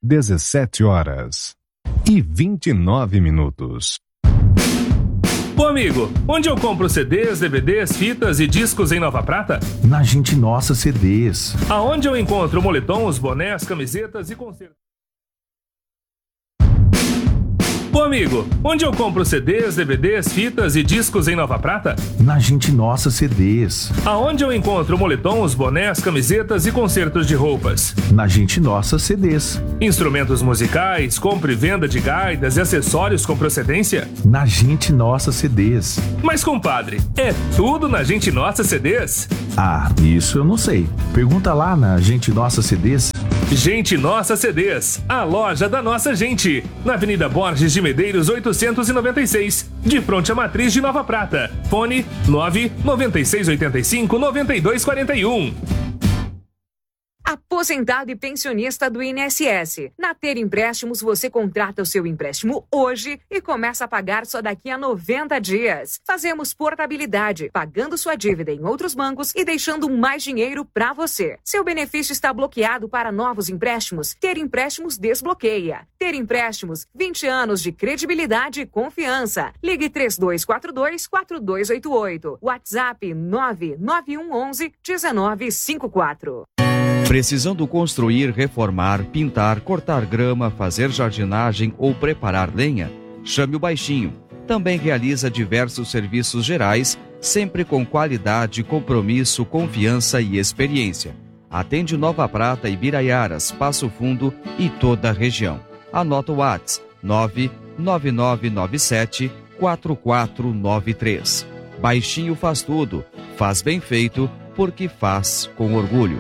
17h29. Ô amigo, onde eu compro CDs, DVDs, fitas e discos em Nova Prata? Na Gente Nossa CDs. Aonde eu encontro moletons, bonés, camisetas e concertos? Ô amigo, onde eu compro CDs, DVDs, fitas e discos em Nova Prata? Na Gente Nossa CDs. Aonde eu encontro moletons, bonés, camisetas e concertos de roupas? Na Gente Nossa CDs. Instrumentos musicais, compra e venda de gaitas e acessórios com procedência? Na Gente Nossa CDs. Mas compadre, é tudo na Gente Nossa CDs? Ah, isso eu não sei. Pergunta lá na Gente Nossa CDs. Gente Nossa CDs, a loja da nossa gente. Na Avenida Borges de Medeiros 896, de fronte à Matriz de Nova Prata. Fone 99685-9241. Aposentado e pensionista do INSS. Na Ter Empréstimos, você contrata o seu empréstimo hoje e começa a pagar só daqui a 90 dias. Fazemos portabilidade, pagando sua dívida em outros bancos e deixando mais dinheiro para você. Seu benefício está bloqueado para novos empréstimos? Ter Empréstimos desbloqueia. Ter Empréstimos, 20 anos de credibilidade e confiança. Ligue 3242-4288. WhatsApp 99111-1954. Precisando construir, reformar, pintar, cortar grama, fazer jardinagem ou preparar lenha? Chame o Baixinho. Também realiza diversos serviços gerais, sempre com qualidade, compromisso, confiança e experiência. Atende Nova Prata, Ibiraiaras, Passo Fundo e toda a região. Anota o WhatsApp 99997-4493. Baixinho faz tudo, faz bem feito, porque faz com orgulho.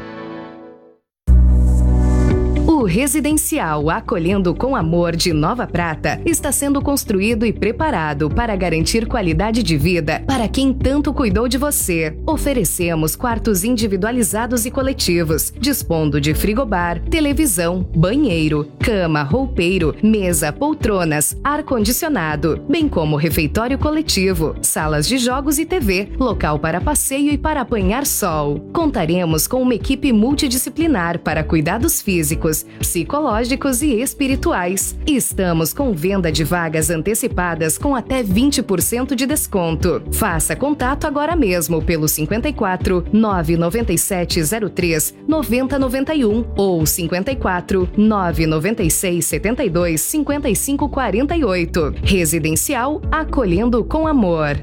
O Residencial Acolhendo com Amor de Nova Prata está sendo construído e preparado para garantir qualidade de vida para quem tanto cuidou de você. Oferecemos quartos individualizados e coletivos, dispondo de frigobar, televisão, banheiro, cama, roupeiro, mesa, poltronas, ar-condicionado, bem como refeitório coletivo, salas de jogos e TV, local para passeio e para apanhar sol. Contaremos com uma equipe multidisciplinar para cuidados físicos, psicológicos e espirituais. Estamos com venda de vagas antecipadas com até 20% de desconto. Faça contato agora mesmo pelo 54 997 03 9091 ou 54 996 72 55 48. Residencial Acolhendo com Amor.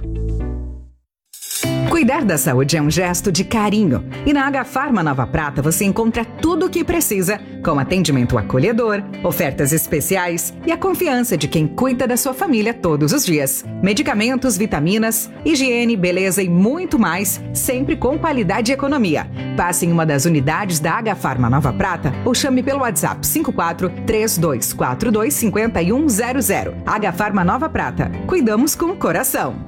Cuidar da saúde é um gesto de carinho. E na Agafarma Nova Prata você encontra tudo o que precisa, com atendimento acolhedor, ofertas especiais e a confiança de quem cuida da sua família todos os dias. Medicamentos, vitaminas, higiene, beleza e muito mais, sempre com qualidade e economia. Passe em uma das unidades da Agafarma Nova Prata ou chame pelo WhatsApp 54 3242 5100. Agafarma Nova Prata. Cuidamos com o coração.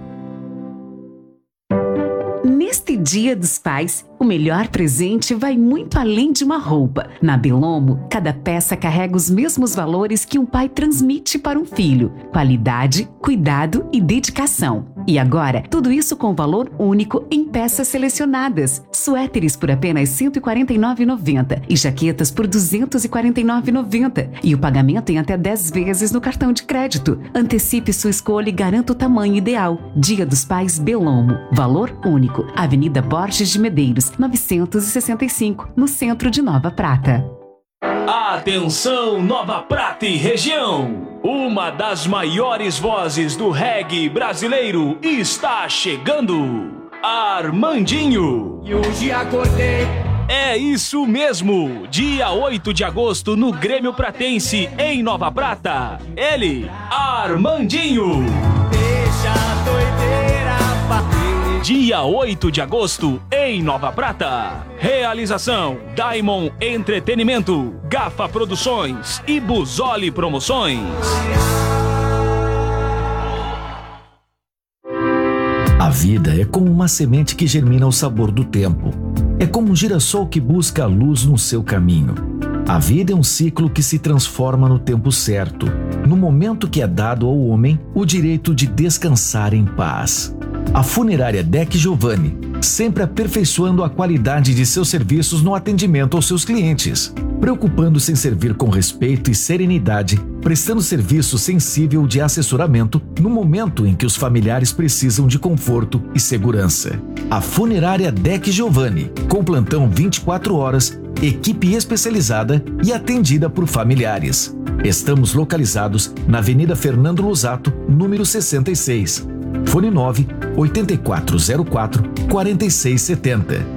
Neste Dia dos Pais, o melhor presente vai muito além de uma roupa. Na Bellomo, cada peça carrega os mesmos valores que um pai transmite para um filho: qualidade, cuidado e dedicação. E agora, tudo isso com valor único em peças selecionadas. Suéteres por apenas R$ 149,90 e jaquetas por R$ 249,90. E o pagamento em até 10 vezes no cartão de crédito. Antecipe sua escolha e garanta o tamanho ideal. Dia dos Pais Bellomo. Valor único. Avenida Borges de Medeiros, 965, no centro de Nova Prata. Atenção, Nova Prata e região! Uma das maiores vozes do reggae brasileiro está chegando! Armandinho! E hoje acordei. É isso mesmo! Dia 8 de agosto no Grêmio Pratense, em Nova Prata. Ele, Armandinho! Deixa a doideira bater. Dia 8 de agosto, em Nova Prata. Realização: Diamond Entretenimento, Gafa Produções e Busoli Promoções. A vida é como uma semente que germina ao sabor do tempo. É como um girassol que busca a luz no seu caminho. A vida é um ciclo que se transforma no tempo certo, no momento que é dado ao homem o direito de descansar em paz. A Funerária Deck Giovanni, sempre aperfeiçoando a qualidade de seus serviços no atendimento aos seus clientes, preocupando-se em servir com respeito e serenidade, prestando serviço sensível de assessoramento no momento em que os familiares precisam de conforto e segurança. A Funerária Deck Giovanni, com plantão 24 horas, equipe especializada e atendida por familiares. Estamos localizados na Avenida Fernando Lusato, número 66. Fone 9-8404-4670.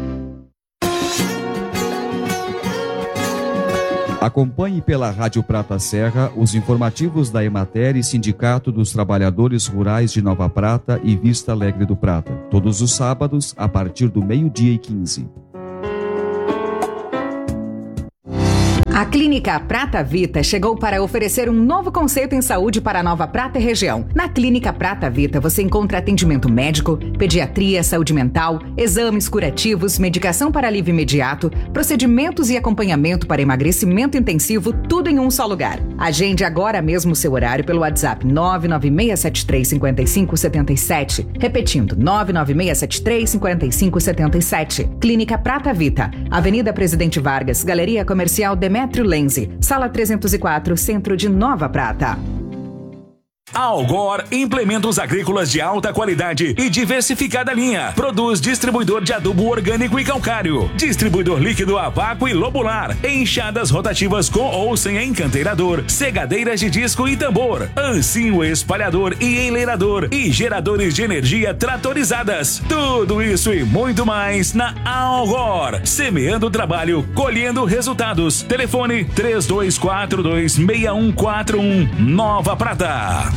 Acompanhe pela Rádio Prata Serra os informativos da Emater e Sindicato dos Trabalhadores Rurais de Nova Prata e Vista Alegre do Prata, todos os sábados a partir do 12h15. A Clínica Prata Vita chegou para oferecer um novo conceito em saúde para Nova Prata e região. Na Clínica Prata Vita você encontra atendimento médico, pediatria, saúde mental, exames curativos, medicação para alívio imediato, procedimentos e acompanhamento para emagrecimento intensivo, tudo em um só lugar. Agende agora mesmo seu horário pelo WhatsApp 996735577. Repetindo, 996735577. Clínica Prata Vita, Avenida Presidente Vargas, Galeria Comercial Demetrio Lenzi, Sala 304, Centro de Nova Prata. Algor Implementos Agrícolas de alta qualidade e diversificada linha. Produz distribuidor de adubo orgânico e calcário, distribuidor líquido a vácuo e lobular, enxadas rotativas com ou sem encanteirador, segadeiras de disco e tambor, ancinho espalhador e enleirador e geradores de energia tratorizadas. Tudo isso e muito mais na Algor. Semeando trabalho, colhendo resultados. Telefone 3242-6141, Nova Prata.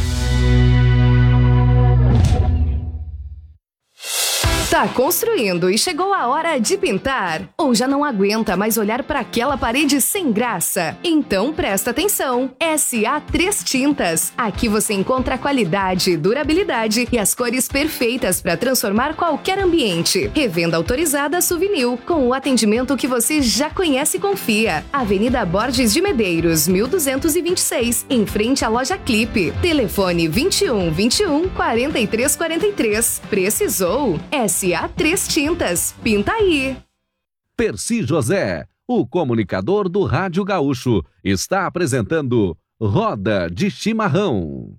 Tá construindo e chegou a hora de pintar? Ou já não aguenta mais olhar para aquela parede sem graça? Então presta atenção! SA3 Tintas. Aqui você encontra qualidade, durabilidade e as cores perfeitas para transformar qualquer ambiente. Revenda autorizada Suvinil, com o atendimento que você já conhece e confia. Avenida Borges de Medeiros, 1226, em frente à loja Clipe. Telefone 21 43 43. Precisou? SA3 Tintas. Pinta aí! Percy José, o comunicador do Rádio Gaúcho, está apresentando Roda de Chimarrão.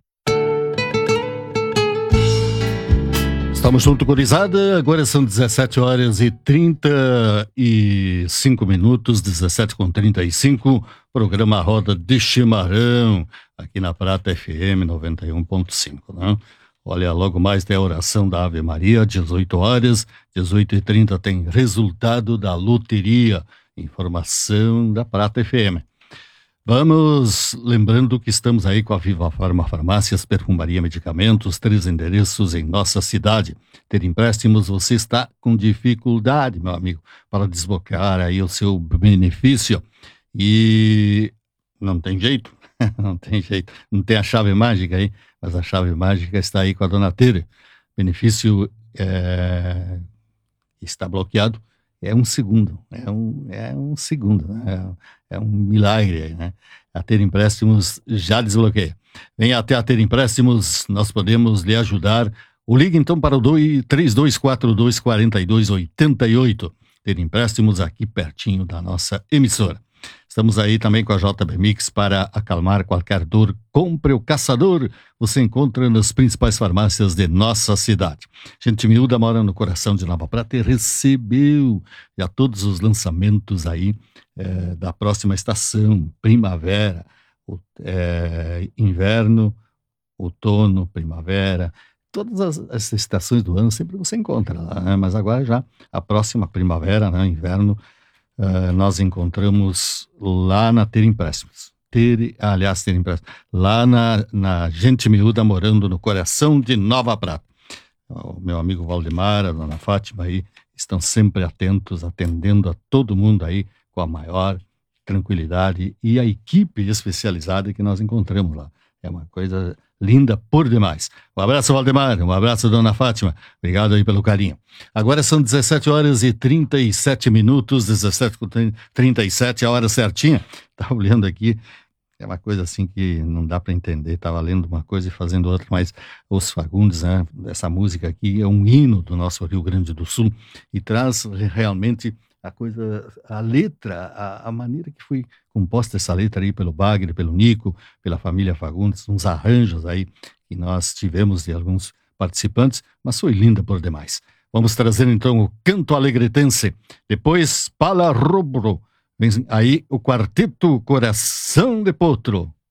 Estamos junto, gurizada. Agora são 17h35, 17h35. Programa Roda de Chimarrão, aqui na Prata FM 91.5, né? Olha, logo mais tem a oração da Ave Maria, 18 horas, 18h30 tem resultado da loteria, informação da Prata FM. Vamos lembrando que estamos aí com a Viva Farma Farmácias, Perfumaria, Medicamentos, 3 endereços em nossa cidade. Ter empréstimos, você está com dificuldade, meu amigo, para desbloquear aí o seu benefício. E não tem jeito, não tem jeito, não tem a chave mágica aí, mas a chave mágica está aí com a dona Tere. Benefício está bloqueado, é um segundo, é um segundo, né? É um milagre, né? A Ter Empréstimos já desbloqueia. Venha até a Ter Empréstimos, nós podemos lhe ajudar. O ligue então para o 3242-4288. Ter Empréstimos aqui pertinho da nossa emissora. Estamos aí também com a JB Mix para acalmar qualquer dor. Compre o Caçador, você encontra nas principais farmácias de nossa cidade. Gente miúda mora no coração de Nova Prata e recebeu já todos os lançamentos aí da próxima estação, primavera, inverno, outono, primavera. Todas as estações do ano sempre você encontra lá, né? Mas agora já a próxima primavera, né? Inverno, nós encontramos lá na Ter Empréstimos. Ter Empréstimos. Lá na Gente Miúda, morando no coração de Nova Prata. O meu amigo Valdemar, a dona Fátima aí, estão sempre atentos, atendendo a todo mundo aí com a maior tranquilidade e a equipe especializada que nós encontramos lá. É uma coisa linda por demais. Um abraço, Valdemar. Um abraço, dona Fátima. Obrigado aí pelo carinho. Agora são 17h37, 17h37, a hora certinha. Estava olhando aqui, É uma coisa assim que não dá para entender. Estava lendo uma coisa e fazendo outra, mas Os Fagundes, né? Essa música aqui é um hino do nosso Rio Grande do Sul e traz realmente a letra, a maneira que foi composta essa letra aí pelo Bagre, pelo Nico, pela família Fagundes, uns arranjos aí que nós tivemos de alguns participantes, mas foi linda por demais. Vamos trazer então o Canto Alegretense, depois Pala Rubro, vem aí o quarteto Coração de Potro.